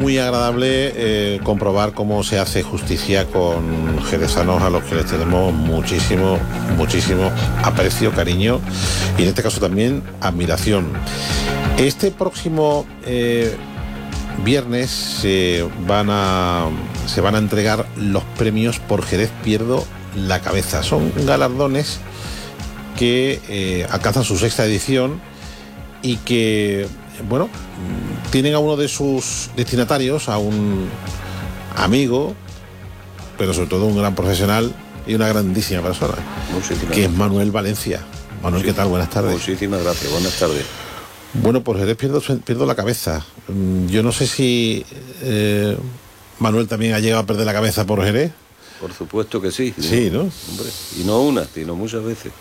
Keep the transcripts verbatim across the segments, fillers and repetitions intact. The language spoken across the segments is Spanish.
Muy agradable eh, comprobar cómo se hace justicia con jerezanos a los que les tenemos muchísimo, muchísimo aprecio, cariño y en este caso también admiración. Este próximo eh, viernes se van a se van a entregar los premios Por Jerez pierdo la cabeza. Son galardones que eh, alcanzan su sexta edición y que, bueno, tienen a uno de sus destinatarios, a un amigo, pero sobre todo un gran profesional y una grandísima persona, muchísimas que es Manuel Valencia. Manuel, ¿qué tal? Buenas tardes. Muchísimas gracias, buenas tardes. Bueno, por Jerez pierdo, pierdo la cabeza. Yo no sé si eh, Manuel también ha llegado a perder la cabeza por Jerez. Por supuesto que sí. Sí, ¿no? Hombre, y no una, sino muchas veces.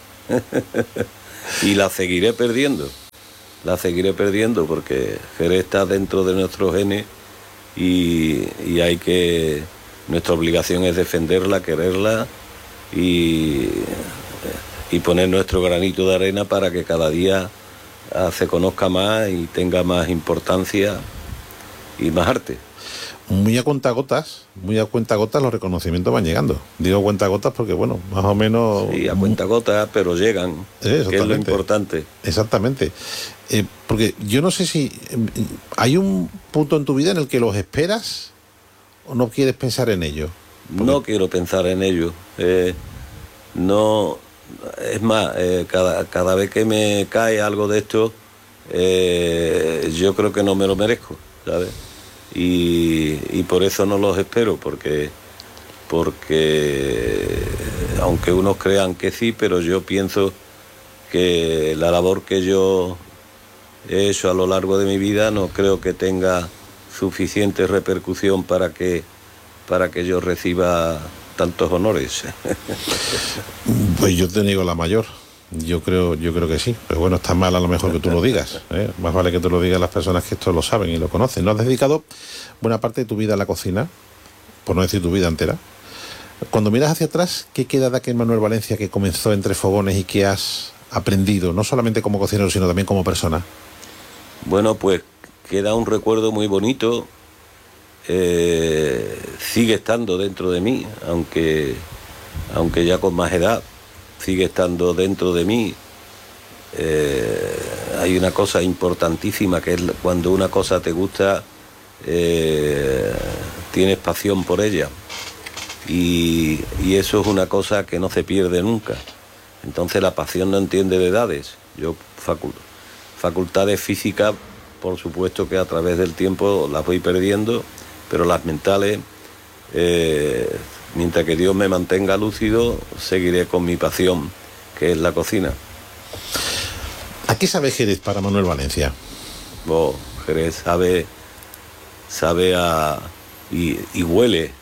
Y la seguiré perdiendo. La seguiré perdiendo porque Jerez está dentro de nuestros genes y, y hay que... Nuestra obligación es defenderla, quererla y, y poner nuestro granito de arena para que cada día se conozca más y tenga más importancia y más arte. Muy a cuentagotas, muy a cuentagotas los reconocimientos van llegando. Digo cuentagotas porque, bueno, más o menos... Sí, a cuentagotas, pero llegan, eh, que es lo importante. Exactamente. Eh, porque yo no sé si... ¿Hay un punto en tu vida en el que los esperas o no quieres pensar en ello? Porque... No quiero pensar en ello. Eh, no... Es más, eh, cada, cada vez que me cae algo de esto, eh, yo creo que no me lo merezco, ¿sabes? Y, y por eso no los espero, porque, porque aunque unos crean que sí, pero yo pienso que la labor que yo he hecho a lo largo de mi vida no creo que tenga suficiente repercusión para que, para que yo reciba tantos honores. Pues yo te digo la mayor. Yo creo, yo creo que sí, pero bueno, está mal a lo mejor que tú lo digas, ¿eh? Más vale que tú lo digas las personas que esto lo saben y lo conocen. ¿No has dedicado buena parte de tu vida a la cocina? Por no decir tu vida entera. Cuando miras hacia atrás, ¿qué queda de aquel Manuel Valencia que comenzó entre fogones y que has aprendido, no solamente como cocinero, sino también como persona? Bueno, pues queda un recuerdo muy bonito, eh, sigue estando dentro de mí, aunque, aunque ya con más edad. Sigue estando dentro de mí. Eh, hay una cosa importantísima que es cuando una cosa te gusta, eh, tienes pasión por ella y, y eso es una cosa que no se pierde nunca. Entonces la pasión no entiende de edades. Yo facul facultades físicas, por supuesto que a través del tiempo las voy perdiendo, pero las mentales, eh, mientras que Dios me mantenga lúcido, seguiré con mi pasión, que es la cocina. ¿A qué sabe Jerez para Manuel Valencia? Oh, Jerez sabe, sabe a, y, y huele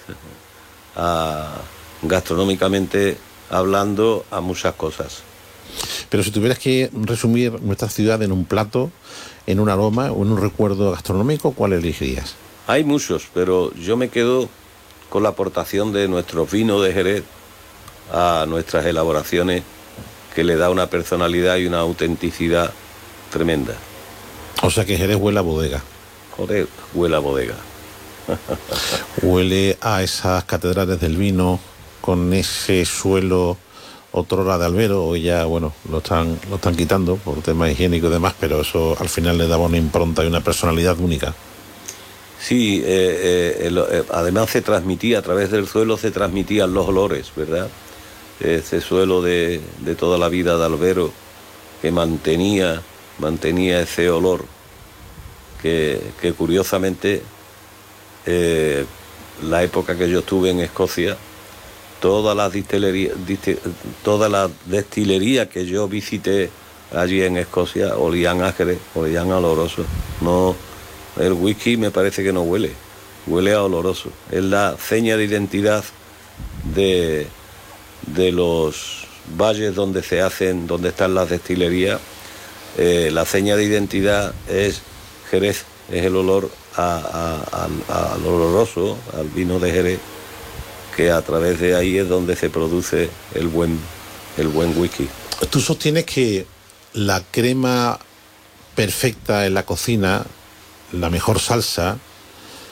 a, gastronómicamente hablando, a muchas cosas. Pero si tuvieras que resumir nuestra ciudad en un plato, en un aroma o en un recuerdo gastronómico, ¿cuál elegirías? Hay muchos, pero yo me quedo con la aportación de nuestros vinos de Jerez a nuestras elaboraciones, que le da una personalidad y una autenticidad tremenda. O sea que Jerez huele a bodega. Joder, huele a bodega. Huele a esas catedrales del vino, con ese suelo otrora de albero, hoy ya, bueno, lo están, lo están quitando por temas higiénicos y demás, pero eso al final le daba una impronta y una personalidad única. Sí, eh, eh, el, eh, además se transmitía, a través del suelo se transmitían los olores, ¿verdad? Ese suelo de, de toda la vida de albero que mantenía, mantenía ese olor que, que curiosamente, eh, la época que yo estuve en Escocia, todas las destilerías, todas las destilerías que yo visité allí en Escocia olían a Jerez, olían a oloroso. No... El whisky me parece que no huele, huele a oloroso. Es la seña de identidad de, de los valles donde se hacen, donde están las destilerías. Eh, la seña de identidad es Jerez, es el olor a, a, a, al oloroso, al vino de Jerez, que a través de ahí es donde se produce el buen, el buen whisky. Tú sostienes que la crema perfecta en la cocina, la mejor salsa,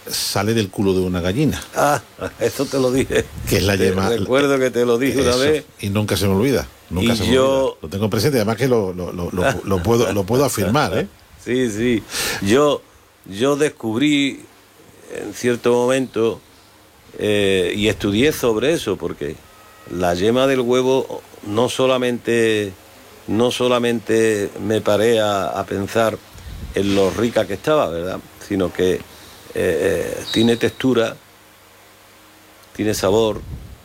sale del culo de una gallina. Ah, eso te lo dije. Que es la yema. Recuerdo que te lo dije eso, una vez. Y nunca se me olvida. Nunca y se me yo... olvida. Lo tengo presente, además que lo, lo, lo, lo, lo puedo, lo puedo afirmar, ¿eh? Sí, sí. Yo, yo descubrí en cierto momento eh, y estudié sobre eso, porque la yema del huevo no solamente, no solamente me paré a, a pensar en lo rica que estaba, ¿verdad? Sino que eh, tiene textura, tiene sabor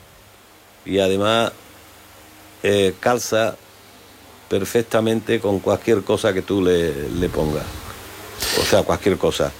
y además eh, calza perfectamente con cualquier cosa que tú le, le pongas. O sea, cualquier cosa.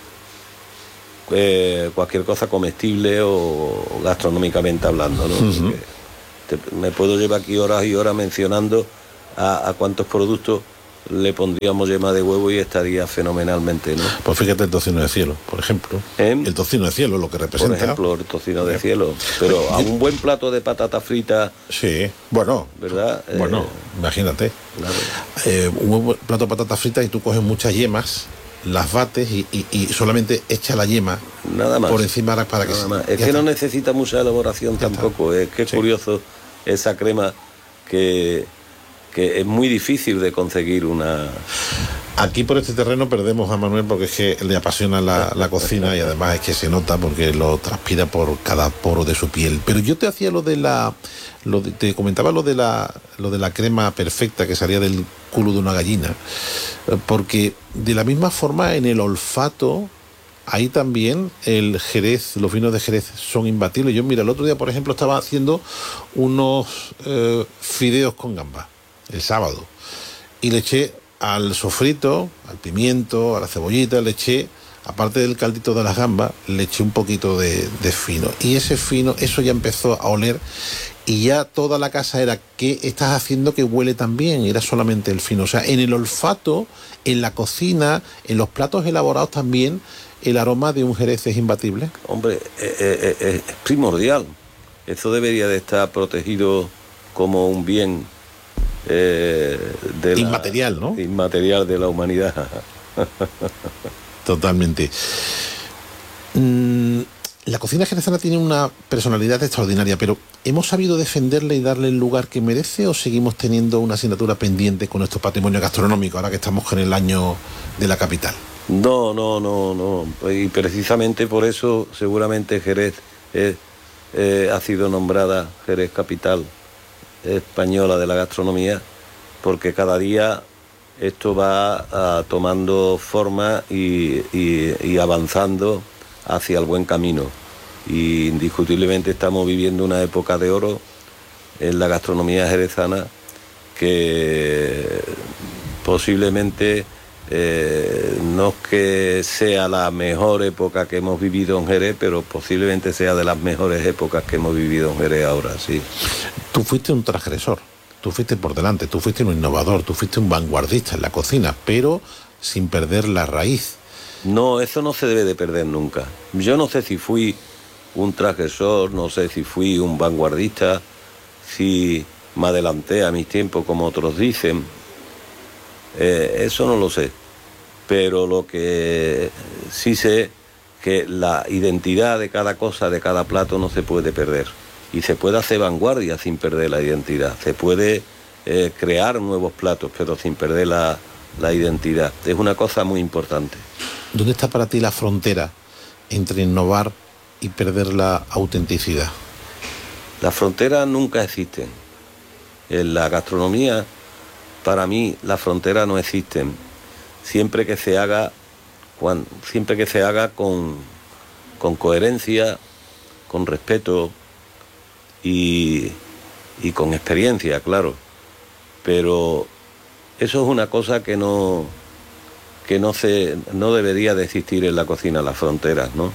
Eh, cualquier cosa comestible o gastronómicamente hablando, ¿no? Uh-huh. te, me puedo llevar aquí horas y horas mencionando a, a cuántos productos le pondríamos yema de huevo y estaría fenomenalmente, ¿no? Pues fíjate el tocino de cielo, por ejemplo. ¿Eh? El tocino de cielo, lo que representa. Por ejemplo, el tocino de cielo. Pero a un buen plato de patata frita. Sí, bueno. ¿Verdad? Bueno, eh, imagínate. Claro. Eh, un buen plato de patata frita y tú coges muchas yemas, las bates y, y, y solamente echa la yema. Nada más. Por encima para que Nada más. Es que está. No necesita mucha elaboración ya tampoco. Está. Es que es sí. curioso esa crema que. que es muy difícil de conseguir una... Aquí por este terreno perdemos a Manuel porque es que le apasiona la, la cocina y además es que se nota porque lo transpira por cada poro de su piel. Pero yo te hacía lo de la... Lo de, te comentaba lo de la lo de la crema perfecta que salía del culo de una gallina, porque de la misma forma en el olfato ahí también el Jerez, los vinos de Jerez son imbatibles. Yo mira, el otro día por ejemplo estaba haciendo unos eh, fideos con gambas el sábado y le eché al sofrito, al pimiento, a la cebollita, le eché, aparte del caldito de las gambas, le eché un poquito de, de fino y ese fino, eso ya empezó a oler y ya toda la casa era, ¿qué estás haciendo que huele tan bien? Era solamente el fino. O sea, en el olfato, en la cocina, en los platos elaborados también, el aroma de un Jerez es imbatible. Hombre, eh, eh, eh, es primordial. Eso debería de estar protegido como un bien eh, de la, inmaterial, ¿no? Inmaterial de la humanidad. Totalmente. Mm, la cocina jerezana tiene una personalidad extraordinaria, pero ¿hemos sabido defenderle y darle el lugar que merece o seguimos teniendo una asignatura pendiente con nuestro patrimonio gastronómico ahora que estamos en el año de la capital? No, no, no, no. Y precisamente por eso seguramente Jerez es, eh, ha sido nombrada Jerez capital española de la gastronomía, porque cada día esto va uh, tomando forma y, y, y avanzando hacia el buen camino. Y indiscutiblemente estamos viviendo una época de oro en la gastronomía jerezana que posiblemente eh, no es que sea la mejor época que hemos vivido en Jerez, pero posiblemente sea de las mejores épocas que hemos vivido en Jerez ahora, sí. Tú fuiste un transgresor, tú fuiste por delante, tú fuiste un innovador, tú fuiste un vanguardista en la cocina, pero sin perder la raíz. No, eso no se debe de perder nunca. Yo no sé si fui un transgresor, no sé si fui un vanguardista, si me adelanté a mis tiempos como otros dicen, eh, eso no lo sé, pero lo que sí sé que la identidad de cada cosa, de cada plato no se puede perder y se puede hacer vanguardia sin perder la identidad, se puede eh, crear nuevos platos pero sin perder la, la identidad, es una cosa muy importante. ¿Dónde está para ti la frontera entre innovar y perder la autenticidad? Las fronteras nunca existen. En la gastronomía, para mí, las fronteras no existen. Siempre que se haga, cuando, siempre que se haga con, con coherencia, con respeto y, y con experiencia, claro. Pero eso es una cosa que no... que no se no debería de existir en la cocina, las fronteras, ¿no?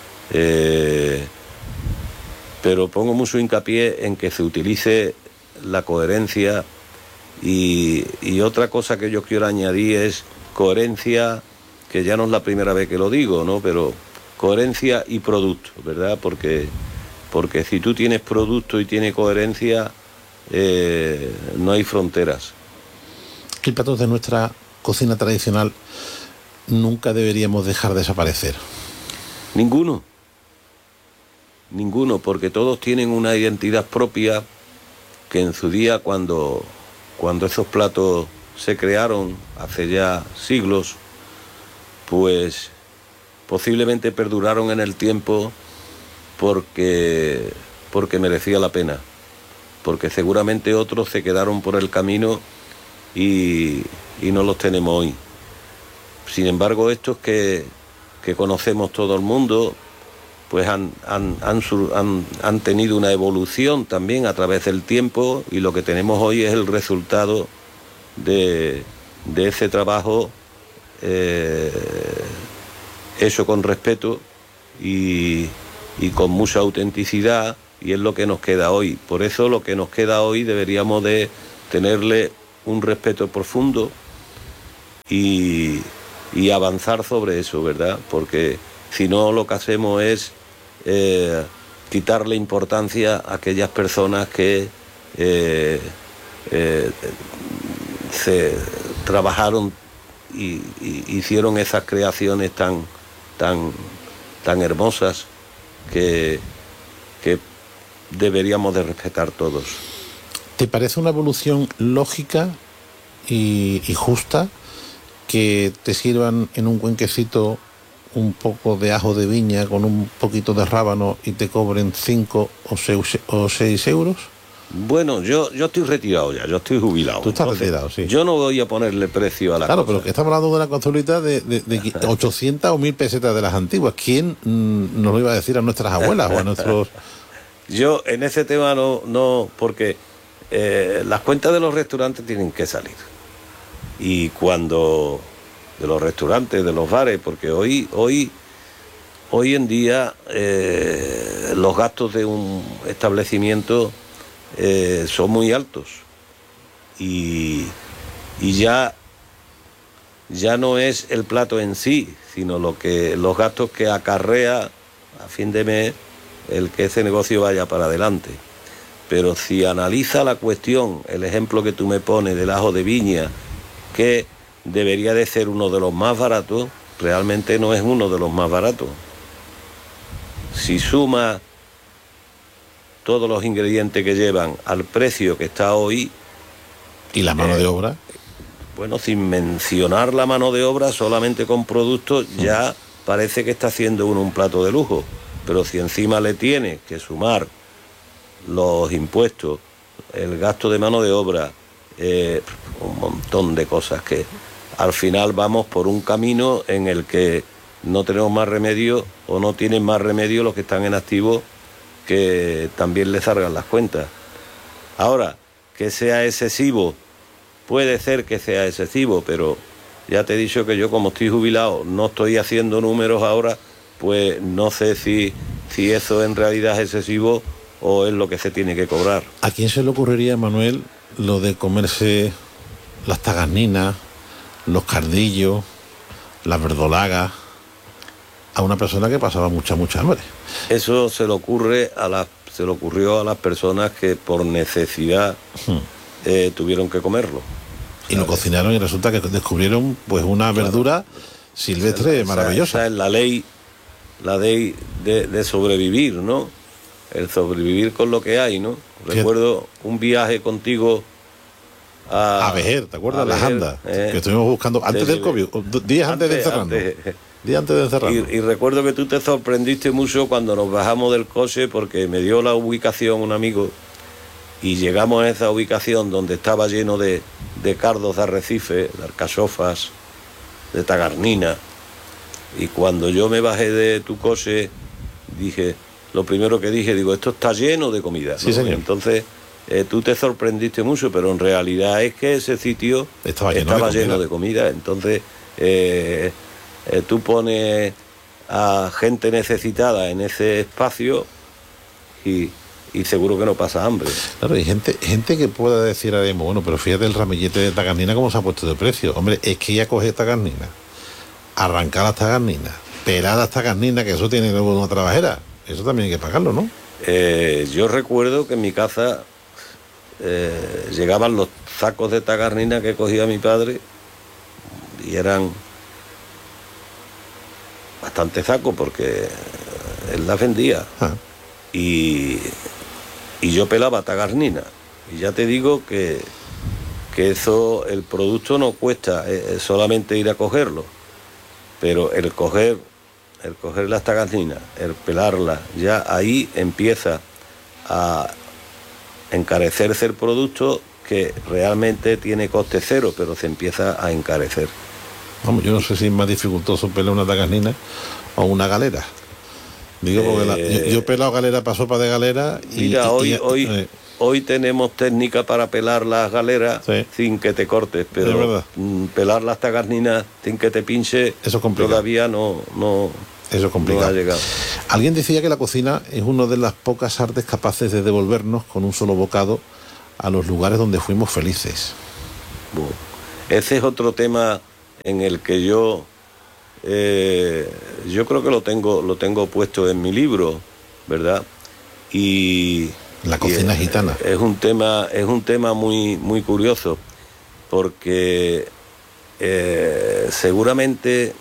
Eh, pero pongo mucho hincapié en que se utilice la coherencia y, y otra cosa que yo quiero añadir es coherencia, que ya no es la primera vez que lo digo, ¿no? Pero coherencia y producto, ¿verdad? Porque, porque si tú tienes producto y tienes coherencia, eh, no hay fronteras. ¿Qué platos de nuestra cocina tradicional nunca deberíamos dejar desaparecer? Ninguno. Ninguno, porque todos tienen una identidad propia que en su día, cuando, cuando esos platos se crearon hace ya siglos, pues posiblemente perduraron en el tiempo porque, porque merecía la pena, porque seguramente otros se quedaron por el camino y, y no los tenemos hoy. Sin embargo, estos que, que conocemos todo el mundo, pues han, han, han, han, han tenido una evolución también a través del tiempo, y lo que tenemos hoy es el resultado de, de ese trabajo eh, hecho con respeto y, y con mucha autenticidad, y es lo que nos queda hoy. Por eso lo que nos queda hoy deberíamos de tenerle un respeto profundo y, y avanzar sobre eso, ¿verdad? Porque si no, lo que hacemos es eh, quitarle importancia a aquellas personas que eh, eh, se trabajaron y, y hicieron esas creaciones tan, tan, tan hermosas que, que deberíamos de respetar todos. ¿Te parece una evolución lógica y, y justa que te sirvan en un cuenquecito un poco de ajo de viña con un poquito de rábano y te cobren cinco o seis, o seis euros? Bueno, yo, yo estoy retirado ya, yo estoy jubilado. Tú estás entonces, retirado, sí. Yo no voy a ponerle precio a la Claro, cosa. pero que estamos hablando de una consolita de, de, de ochocientas o mil pesetas de las antiguas. ¿Quién mm, nos lo iba a decir a nuestras abuelas o a nuestros...? Yo en ese tema no, no porque eh, las cuentas de los restaurantes tienen que salir. Y cuando... de los restaurantes, de los bares, porque hoy, hoy, hoy en día eh, los gastos de un establecimiento eh, son muy altos y, y ya, ya no es el plato en sí, sino lo que, los gastos que acarrea a fin de mes el que ese negocio vaya para adelante. Pero si analiza la cuestión, el ejemplo que tú me pones del ajo de viña, que debería de ser uno de los más baratos, realmente no es uno de los más baratos. Si suma todos los ingredientes que llevan al precio que está hoy... ¿Y la mano eh, de obra? Bueno, sin mencionar la mano de obra, solamente con productos ya parece que está haciendo uno un plato de lujo. Pero si encima le tiene que sumar los impuestos, el gasto de mano de obra, eh, un montón de cosas que... al final vamos por un camino en el que no tenemos más remedio o no tienen más remedio los que están en activo que también les salgan las cuentas. Ahora, que sea excesivo, puede ser que sea excesivo, pero ya te he dicho que yo, como estoy jubilado, no estoy haciendo números ahora, pues no sé si, si eso en realidad es excesivo o es lo que se tiene que cobrar. ¿A quién se le ocurriría, Manuel, lo de comerse las tagarninas, los cardillos, las verdolagas, a una persona que pasaba mucha, mucha hambre? Eso se le ocurre a las, se le ocurrió a las personas que por necesidad hmm. eh, tuvieron que comerlo. Y lo cocinaron y resulta que descubrieron pues una claro. verdura silvestre esa, maravillosa. Esa es la ley, la ley de, de sobrevivir, ¿no? El sobrevivir con lo que hay, ¿no? Recuerdo un viaje contigo a, a Vejer, ¿te acuerdas? Las andas, eh, que estuvimos buscando antes del COVID, días antes, antes de encerrarnos. Antes, días antes de encerrarnos. Y, y recuerdo que tú te sorprendiste mucho cuando nos bajamos del coche, porque me dio la ubicación un amigo y llegamos a esa ubicación donde estaba lleno de, de cardos de arrecife, de alcachofas, de tagarnina. Y cuando yo me bajé de tu coche, dije, lo primero que dije, digo, esto está lleno de comida, ¿no? Sí, señor. Entonces... Eh, tú te sorprendiste mucho, pero en realidad es que ese sitio estaba lleno, estaba de, lleno comida. de comida. Entonces eh, eh, tú pones a gente necesitada en ese espacio y, y seguro que no pasa hambre. Claro, hay gente, gente que pueda decir ahora mismo, bueno, pero fíjate el ramillete de tagarnina cómo se ha puesto de precio. Hombre, es que ya coge tagarnina, arrancar las tagarninas, pelar las tagarninas, que eso tiene luego una trabajera. Eso también hay que pagarlo, ¿no? Eh, yo recuerdo que en mi casa Eh, llegaban los sacos de tagarnina que cogía mi padre y eran bastante saco porque él las vendía. Ah. Y, y yo pelaba tagarnina. Y ya te digo que, que eso, el producto no cuesta, es solamente ir a cogerlo. Pero el coger, el coger las tagarninas, el pelarlas, ya ahí empieza a encarecerse el producto, que realmente tiene coste cero, pero se empieza a encarecer. Vamos, yo no sé si es más dificultoso pelar una tagarnina o una galera. Digo, porque eh, la, yo, yo he pelado galera para sopa de galera y... Mira, y, hoy, y, hoy, eh, hoy tenemos técnica para pelar las galeras, sí, sin que te cortes, pero pelar las tagarninas sin que te pinche, eso es complicado. Todavía no, no, eso es complicado. No ha llegado. Alguien decía que la cocina es una de las pocas artes capaces de devolvernos con un solo bocado a los lugares donde fuimos felices. Bueno, ese es otro tema en el que yo eh, yo creo que lo tengo lo tengo puesto en mi libro, ¿verdad? Y la cocina y, gitana es un tema es un tema muy muy curioso, porque eh, seguramente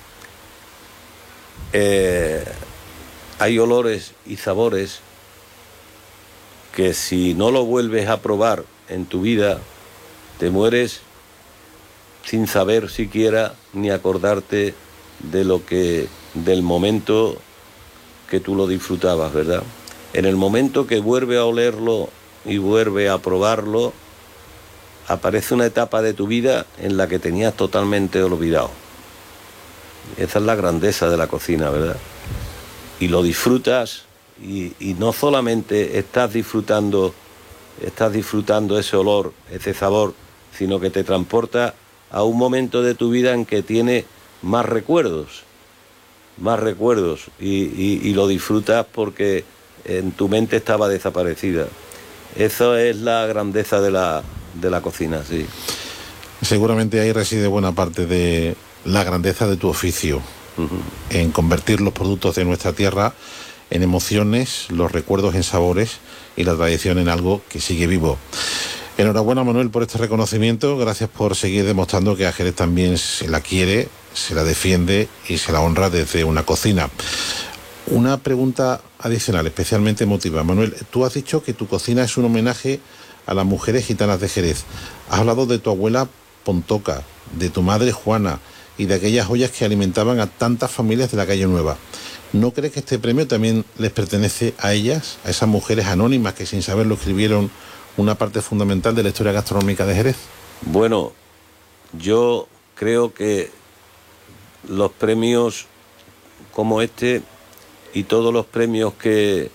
eh, hay olores y sabores que si no lo vuelves a probar en tu vida, te mueres sin saber siquiera ni acordarte de lo que, del momento que tú lo disfrutabas, ¿verdad? En el momento que vuelve a olerlo y vuelve a probarlo, aparece una etapa de tu vida en la que tenías totalmente olvidado. Esa es la grandeza de la cocina, ¿verdad? Y lo disfrutas. Y, y no solamente estás disfrutando, estás disfrutando ese olor, ese sabor, sino que te transporta a un momento de tu vida en que tiene más recuerdos, más recuerdos, y, y, y lo disfrutas porque en tu mente estaba desaparecida. Eso es la grandeza de la, de la cocina, sí. Seguramente ahí reside buena parte de la grandeza de tu oficio, uh-huh. en convertir los productos de nuestra tierra en emociones, los recuerdos en sabores y la tradición en algo que sigue vivo. Enhorabuena, Manuel, por este reconocimiento. Gracias por seguir demostrando que a Jerez también se la quiere, se la defiende y se la honra desde una cocina. Una pregunta adicional, especialmente emotiva. Manuel, tú has dicho que tu cocina es un homenaje a las mujeres gitanas de Jerez. Has hablado de tu abuela Pontoca, de tu madre Juana y de aquellas ollas que alimentaban a tantas familias de la Calle Nueva. ¿No crees que este premio también les pertenece a ellas, a esas mujeres anónimas que sin saberlo escribieron una parte fundamental de la historia gastronómica de Jerez? Bueno, yo creo que los premios como este y todos los premios que,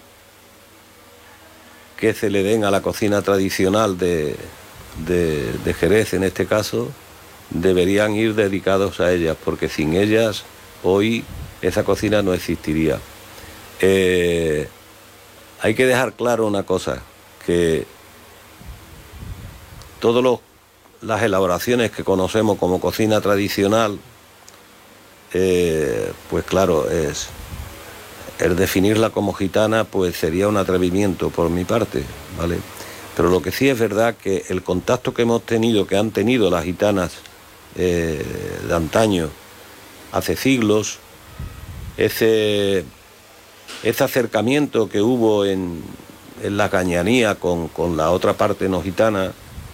que se le den a la cocina tradicional de, de, de Jerez, en este caso, deberían ir dedicados a ellas, porque sin ellas hoy esa cocina no existiría. Eh, hay que dejar claro una cosa, que todas las elaboraciones que conocemos como cocina tradicional, eh, pues claro, es el definirla como gitana pues sería un atrevimiento por mi parte, ¿vale? Pero lo que sí es verdad que el contacto que hemos tenido, que han tenido las gitanas eh, de antaño, hace siglos, ese, ese acercamiento que hubo en, en la cañanía con, con la otra parte no gitana,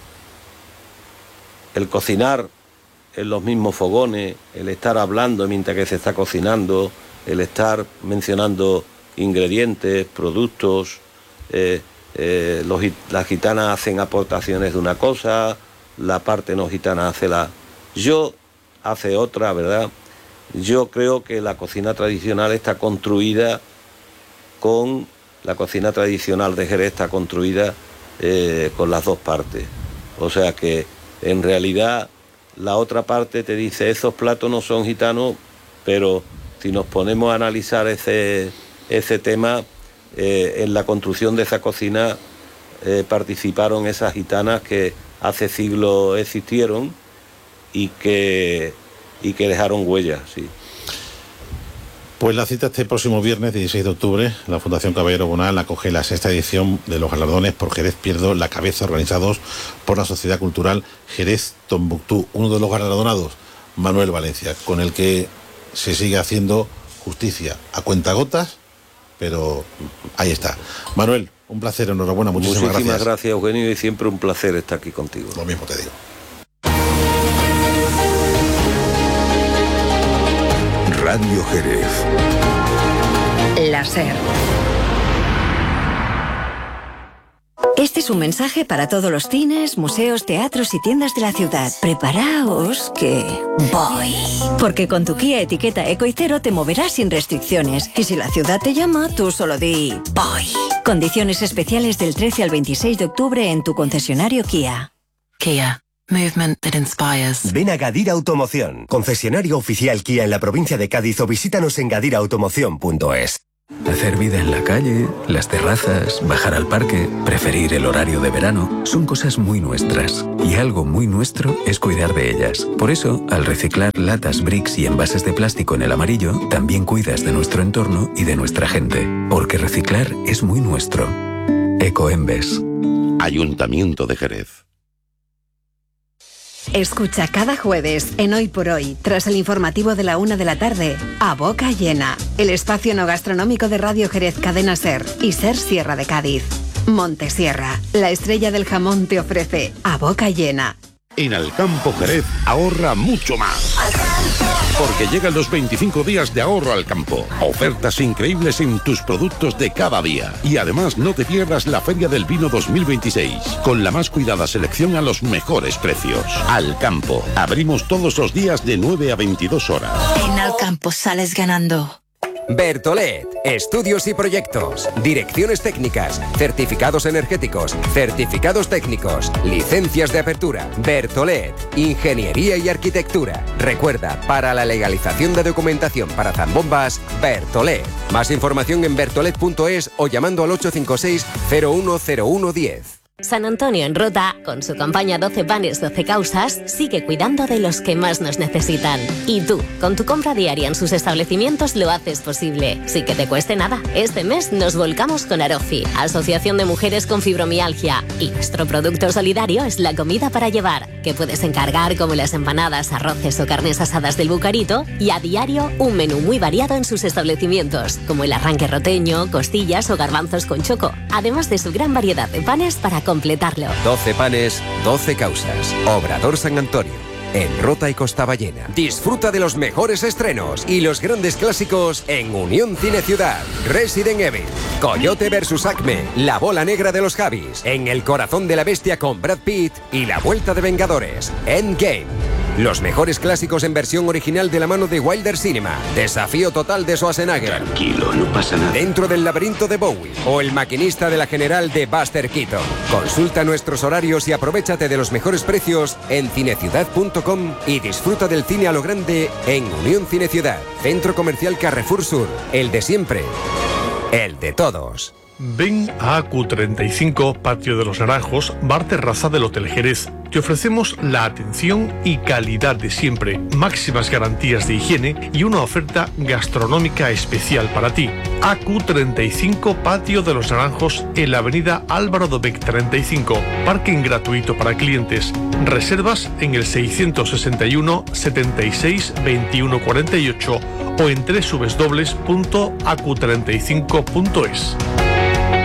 el cocinar en los mismos fogones, el estar hablando mientras que se está cocinando, el estar mencionando ingredientes, productos, eh, eh, los, las gitanas hacen aportaciones de una cosa, la parte no gitana hace la... Yo hace otra, ¿verdad? Yo creo que la cocina tradicional está construida con... La cocina tradicional de Jerez está construida eh, con las dos partes. O sea que en realidad la otra parte te dice, esos platos no son gitanos, pero si nos ponemos a analizar ese, ese tema, eh, en la construcción de esa cocina eh, participaron esas gitanas que hace siglos existieron y que, y que dejaron huellas, sí. Pues la cita este próximo viernes, dieciséis de octubre, la Fundación Caballero Bonal acoge la sexta edición de los galardones por Jerez Pierdo la Cabeza, organizados por la Sociedad Cultural Jerez Tombuctú. Uno de los galardonados, Manuel Valencia, con el que se sigue haciendo justicia a cuentagotas, pero ahí está. Manuel, un placer, enhorabuena, muchísimas, muchísimas gracias. gracias, Eugenio, y siempre un placer estar aquí contigo. Lo mismo te digo. Radio Jerez. La SER. Este es un mensaje para todos los cines, museos, teatros y tiendas de la ciudad. Preparaos que voy. Porque con tu Kia etiqueta Eco y Cero te moverás sin restricciones. Y si la ciudad te llama, tú solo di voy. Condiciones especiales del trece al veintiséis de octubre en tu concesionario Kia. Kia. Movement that inspires. Ven a Gadir Automoción, concesionario oficial Kia en la provincia de Cádiz, o visítanos en gadir automoción punto es. Hacer vida en la calle, las terrazas, bajar al parque, preferir el horario de verano, son cosas muy nuestras. Y algo muy nuestro es cuidar de ellas. Por eso, al reciclar latas, bricks y envases de plástico en el amarillo, también cuidas de nuestro entorno y de nuestra gente. Porque reciclar es muy nuestro. Ecoembes. Ayuntamiento de Jerez. Escucha cada jueves en Hoy por Hoy, tras el informativo de la una de la tarde, A Boca Llena, el espacio no gastronómico de Radio Jerez Cadena SER y SER Sierra de Cádiz. Montesierra, la estrella del jamón, te ofrece A Boca Llena. En Alcampo Jerez ahorra mucho más. Porque llegan los veinticinco días de ahorro al campo. Ofertas increíbles en tus productos de cada día. Y además no te pierdas la Feria del Vino dos mil veintiséis, con la más cuidada selección a los mejores precios. Alcampo. Abrimos todos los días de nueve a veintidós horas. En Alcampo sales ganando. Bertolet, estudios y proyectos, direcciones técnicas, certificados energéticos, certificados técnicos, licencias de apertura. Bertolet, ingeniería y arquitectura. Recuerda, para la legalización de documentación para zambombas, Bertolet. Más información en bertolet punto es o llamando al ocho cinco seis cero uno cero uno diez. San Antonio en Rota, con su campaña doce panes, doce causas, sigue cuidando de los que más nos necesitan. Y tú, con tu compra diaria en sus establecimientos, lo haces posible, sin que te cueste nada. Este mes nos volcamos con Arofi, Asociación de Mujeres con Fibromialgia, y nuestro producto solidario es la comida para llevar, que puedes encargar como las empanadas, arroces o carnes asadas del Bucarito, y a diario un menú muy variado en sus establecimientos, como el arranque roteño, costillas o garbanzos con choco, además de su gran variedad de panes para completarlo. doce panes, doce causas. Obrador San Antonio, en Rota y Costa Ballena. Disfruta de los mejores estrenos y los grandes clásicos en Unión Cine Ciudad. Resident Evil, Coyote versus Acme, La Bola Negra de los Javis, En el Corazón de la Bestia con Brad Pitt y La Vuelta de Vengadores, Endgame. Los mejores clásicos en versión original de la mano de Wilder Cinema. Desafío total de Schwarzenegger. Tranquilo, no pasa nada. Dentro del laberinto de Bowie o El maquinista de la General de Buster Keaton. Consulta nuestros horarios y aprovéchate de los mejores precios en cineciudad punto com y disfruta del cine a lo grande en Unión Cine Ciudad, Centro Comercial Carrefour Sur. El de siempre. El de todos. Ven a A Q treinta y cinco, Patio de los Naranjos, bar terraza del Hotel Jerez. Te ofrecemos la atención y calidad de siempre, máximas garantías de higiene y una oferta gastronómica especial para ti. A Q treinta y cinco, Patio de los Naranjos, en la avenida Álvaro Dobech treinta y cinco. Parking gratuito para clientes. Reservas en el seiscientos sesenta y uno, setenta y seis, veintiuno cuarenta y ocho o en doble u doble u doble u punto a q treinta y cinco punto es.